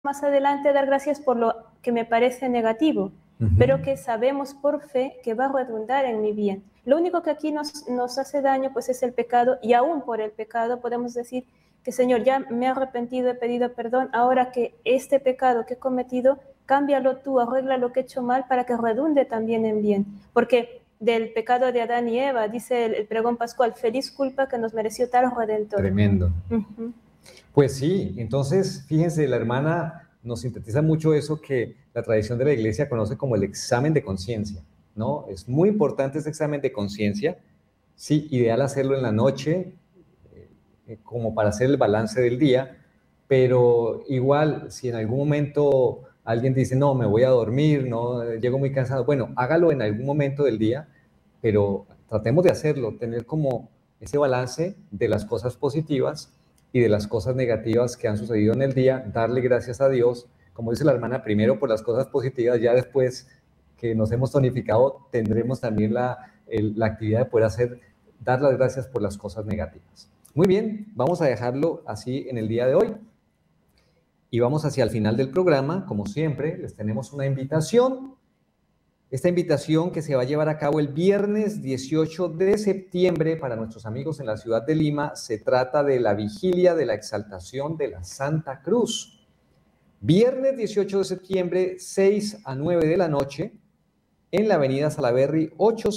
más adelante dar gracias por lo que me parece negativo, pero que sabemos por fe que va a redundar en mi bien. Lo único que aquí nos hace daño pues es el pecado, y aún por el pecado podemos decir que Señor, ya me he arrepentido, he pedido perdón, ahora que este pecado que he cometido, cámbialo tú, arregla lo que he hecho mal para que redunde también en bien. Porque del pecado de Adán y Eva, dice el pregón pascual, feliz culpa que nos mereció tal redentor. Tremendo. Pues sí, entonces, fíjense, la hermana nos sintetiza mucho eso que la tradición de la iglesia conoce como el examen de conciencia, ¿no? Es muy importante este examen de conciencia. Sí, ideal hacerlo en la noche, como para hacer el balance del día, pero igual, si en algún momento alguien dice, no, me voy a dormir, no, llego muy cansado, bueno, hágalo en algún momento del día, pero tratemos de hacerlo, tener como ese balance de las cosas positivas y de las cosas negativas que han sucedido en el día, darle gracias a Dios, como dice la hermana, primero por las cosas positivas, ya después que nos hemos tonificado, tendremos también la actividad de poder dar las gracias por las cosas negativas. Muy bien, vamos a dejarlo así en el día de hoy. Y vamos hacia el final del programa, como siempre, les tenemos una invitación. Esta invitación que se va a llevar a cabo el viernes 18 de septiembre para nuestros amigos en la ciudad de Lima, se trata de la vigilia de la exaltación de la Santa Cruz. Viernes 18 de septiembre, 6 a 9 de la noche, en la avenida Salaberry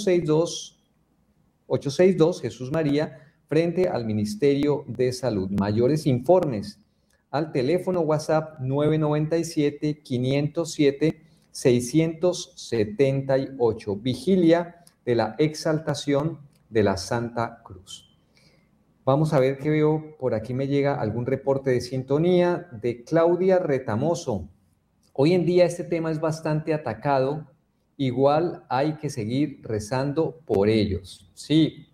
862 Jesús María, frente al Ministerio de Salud. Mayores informes al teléfono WhatsApp 997-507-678. Vigilia de la exaltación de la Santa Cruz. Vamos a ver qué veo. Por aquí me llega algún reporte de sintonía de Claudia Retamoso. Hoy en día este tema es bastante atacado. Igual hay que seguir rezando por ellos. Sí,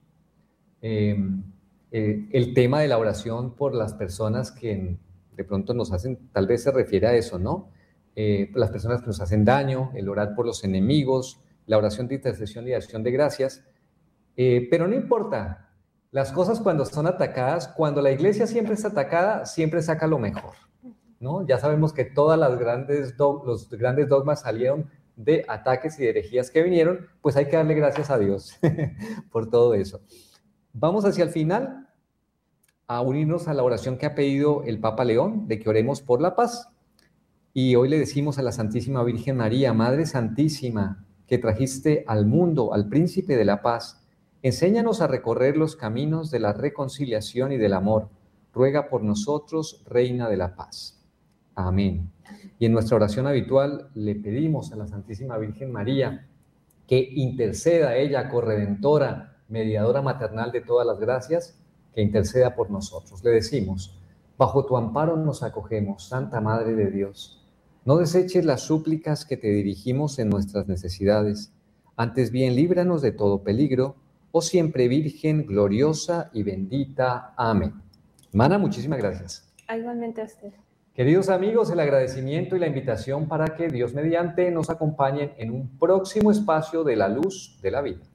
el tema de la oración por las personas que de pronto nos hacen, tal vez se refiere a eso, ¿no? Las personas que nos hacen daño, el orar por los enemigos, la oración de intercesión y acción de gracias. Pero no importa, las cosas cuando son atacadas, cuando la iglesia siempre está atacada, siempre saca lo mejor, ¿no? Ya sabemos que todas los grandes dogmas salieron de ataques y de herejías que vinieron, pues hay que darle gracias a Dios por todo eso. Vamos hacia el final a unirnos a la oración que ha pedido el Papa León, de que oremos por la paz. Y hoy le decimos a la Santísima Virgen María, Madre Santísima, que trajiste al mundo al Príncipe de la Paz, enséñanos a recorrer los caminos de la reconciliación y del amor. Ruega por nosotros, Reina de la Paz. Amén. Y en nuestra oración habitual le pedimos a la Santísima Virgen María que interceda ella, corredentora, mediadora maternal de todas las gracias, que interceda por nosotros. Le decimos, bajo tu amparo nos acogemos, Santa Madre de Dios. No deseches las súplicas que te dirigimos en nuestras necesidades. Antes bien, líbranos de todo peligro, oh siempre Virgen, gloriosa y bendita. Amén. Hermana, muchísimas gracias. Igualmente a usted. Queridos amigos, el agradecimiento y la invitación para que Dios mediante nos acompañen en un próximo espacio de la luz de la vida.